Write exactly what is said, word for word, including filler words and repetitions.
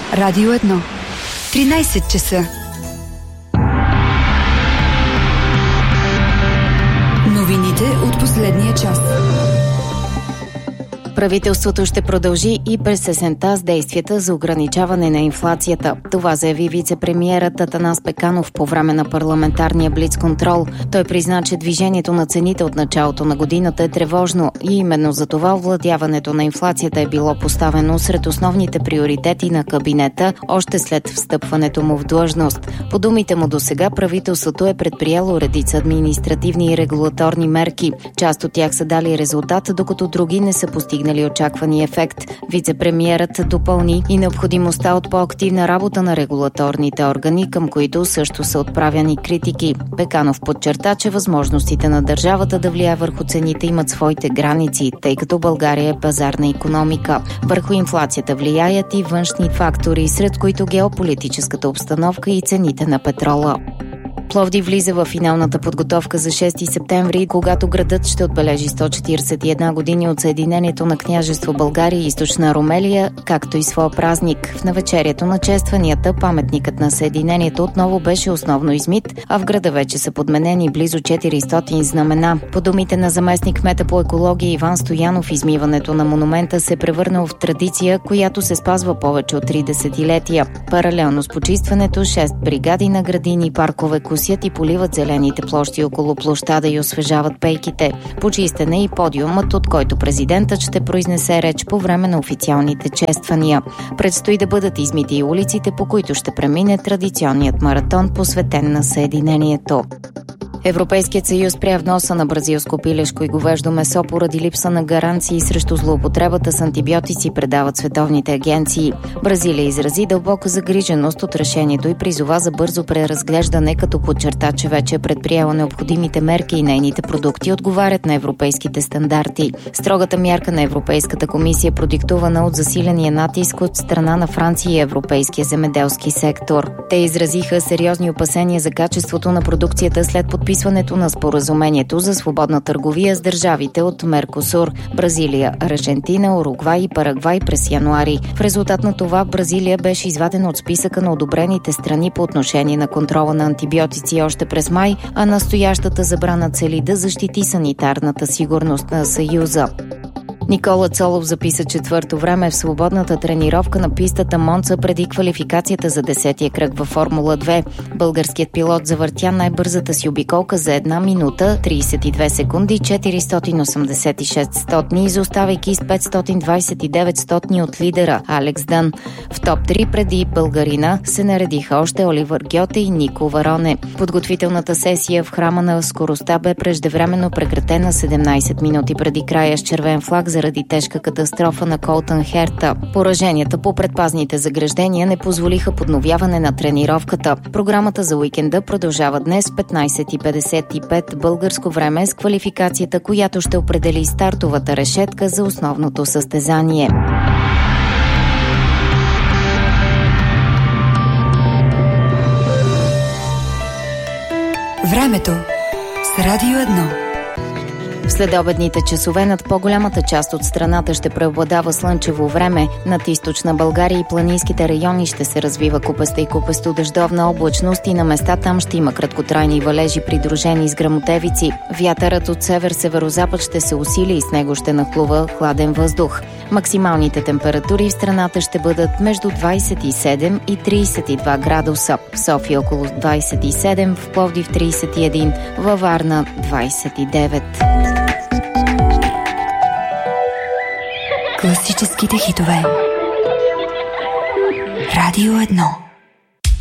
Радио едно. тринайсет часа. Новините от последния час. Правителството ще продължи и през есента с действията за ограничаване на инфлацията. Това заяви вице-премиерът Атанас Пеканов по време на парламентарния блицконтрол. Той призна, че движението на цените от началото на годината е тревожно и именно за това овладяването на инфлацията е било поставено сред основните приоритети на кабинета още след встъпването му в длъжност. По думите му досега правителството е предприело редица административни и регулаторни мерки. Част от тях са дали резултат, докато други не са постигнали очаквани ефект. Вице-премиерът допълни и необходимостта от по-активна работа на регулаторните органи, към които също са отправяни критики. Пеканов подчерта, че възможностите на държавата да влияе върху цените имат своите граници, тъй като България е пазарна икономика. Върху инфлацията влияят и външни фактори, сред които геополитическата обстановка и цените на петрола. Пловдив влиза в финалната подготовка за шести септември, когато градът ще отбележи сто четирийсет и една години от съединението на княжество България и Източна Румелия, както и своя празник. В навечерието на честванията паметникът на съединението отново беше основно измит, а в града вече са подменени близо четиристотин знамена. По думите на заместник-кмета по екология Иван Стоянов, измиването на монумента се превърнал в традиция, която се спазва повече от три десетилетия. Паралелно с почистването, шест бригади на градини, паркове, косят и поливат зелените площи около площада и освежават пейките. Почистен е и подиумът, от който президентът ще произнесе реч по време на официалните чествания. Предстои да бъдат измити и улиците, по които ще премине традиционният маратон, посветен на съединението. Европейският съюз спря вноса на бразилско пилешко и говеждо месо поради липса на гаранции срещу злоупотребата с антибиотици, предават световните агенции. Бразилия изрази дълбока загриженост от решението и призова за бързо преразглеждане, като подчерта, че вече е предприела необходимите мерки и нейните продукти отговарят на европейските стандарти. Строгата мярка на Европейската комисия е продиктувана от засиления натиск от страна на Франция и европейския земеделски сектор. Те изразиха сериозни опасения за качеството на продукцията след подписването на споразумението за свободна търговия с държавите от Меркосур – Бразилия, Аржентина, Уругвай и Парагвай през януари. В резултат на това Бразилия беше извадена от списъка на одобрените страни по отношение на контрола на антибиотици още през май, а настоящата забрана цели да защити санитарната сигурност на Съюза. Никола Цолов записа четвърто време в свободната тренировка на пистата Монца преди квалификацията за десетия кръг във Формула две. Българският пилот завъртя най-бързата си обиколка за една минута, трийсет и две секунди, четиристотин осемдесет и шест стотни, изоставайки с петстотин двайсет и девет стотни от лидера Алекс Дън. В топ три преди българина се наредиха още Оливър Гьоте и Нико Вароне. Подготвителната сесия в храма на скоростта бе преждевременно прекратена седемнайсет минути преди края с червен флаг заради тежка катастрофа на Колтън Херта. Пораженията по предпазните заграждения не позволиха подновяване на тренировката. Програмата за уикенда продължава днес в петнайсет и петдесет и пет българско време с квалификацията, която ще определи стартовата решетка за основното състезание. Времето с Радио едно. В следобедните часове над по-голямата част от страната ще преобладава слънчево време. Над източна България и планинските райони ще се развива купеста и купесто дъждовна облачност и на места там ще има краткотрайни валежи, придружени с гръмотевици. Вятърът от север-северозапад ще се усили и с него ще нахлува хладен въздух. Максималните температури в страната ще бъдат между двайсет и седем и трийсет и два градуса. В София около двайсет и седем, в Пловдив трийсет и един, във Варна двайсет и девет. Класическите хитове. Радио едно.